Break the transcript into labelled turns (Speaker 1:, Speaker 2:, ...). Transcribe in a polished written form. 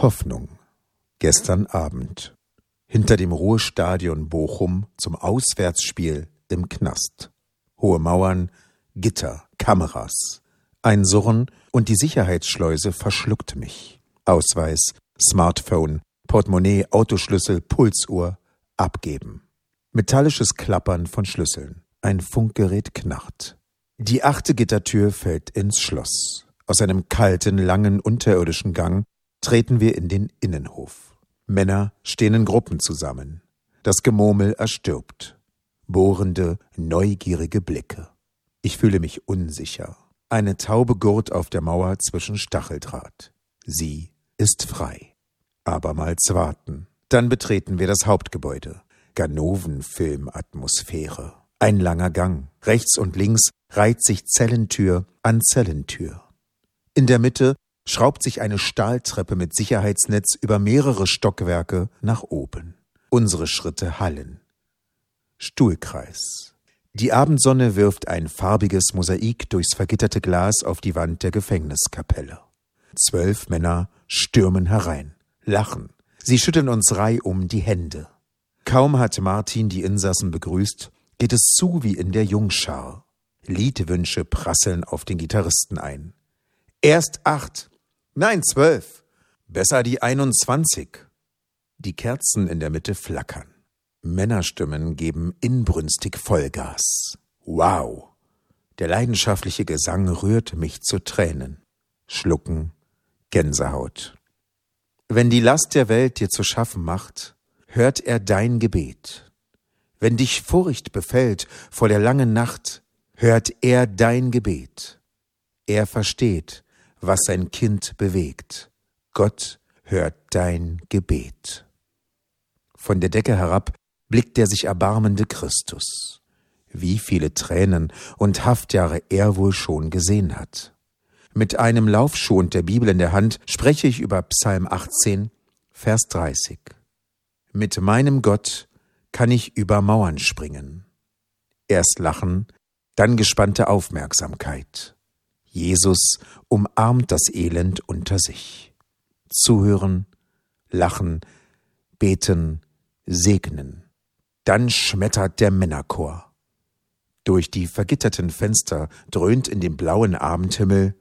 Speaker 1: Hoffnung. Gestern Abend. Hinter dem Ruhrstadion Bochum zum Auswärtsspiel im Knast. Hohe Mauern, Gitter, Kameras. Ein Surren und die Sicherheitsschleuse verschluckt mich. Ausweis, Smartphone, Portemonnaie, Autoschlüssel, Pulsuhr, abgeben. Metallisches Klappern von Schlüsseln. Ein Funkgerät knarrt. Die 8. Gittertür fällt ins Schloss. Aus einem kalten, langen, unterirdischen Gang treten wir in den Innenhof. Männer stehen in Gruppen zusammen. Das Gemurmel erstirbt. Bohrende, neugierige Blicke. Ich fühle mich unsicher. Eine Taube gurrt auf der Mauer zwischen Stacheldraht. Sie ist frei. Abermals warten. Dann betreten wir das Hauptgebäude. Ganoven-Film-Atmosphäre. Ein langer Gang. Rechts und links reiht sich Zellentür an Zellentür. In der Mitte schraubt sich eine Stahltreppe mit Sicherheitsnetz über mehrere Stockwerke nach oben. Unsere Schritte hallen. Stuhlkreis. Die Abendsonne wirft ein farbiges Mosaik durchs vergitterte Glas auf die Wand der Gefängniskapelle. 12 Männer stürmen herein, lachen. Sie schütteln uns reihum die Hände. Kaum hat Martin die Insassen begrüßt, geht es zu wie in der Jungschar. Liedwünsche prasseln auf den Gitarristen ein. Erst 8, nein 12, besser die 21. Die Kerzen in der Mitte flackern. Männerstimmen geben inbrünstig Vollgas. Wow! Der leidenschaftliche Gesang rührt mich zu Tränen. Schlucken, Gänsehaut. Wenn die Last der Welt dir zu schaffen macht, hört er dein Gebet. Wenn dich Furcht befällt vor der langen Nacht, hört er dein Gebet. Er versteht, was sein Kind bewegt. Gott hört dein Gebet. Von der Decke herab blickt der sich erbarmende Christus. Wie viele Tränen und Haftjahre er wohl schon gesehen hat. Mit einem Laufschont der Bibel in der Hand spreche ich über Psalm 18, Vers 30. Mit meinem Gott kann ich über Mauern springen. Erst Lachen, dann gespannte Aufmerksamkeit. Jesus umarmt das Elend unter sich. Zuhören, lachen, beten, segnen. Dann schmettert der Männerchor. Durch die vergitterten Fenster dröhnt in dem blauen Abendhimmel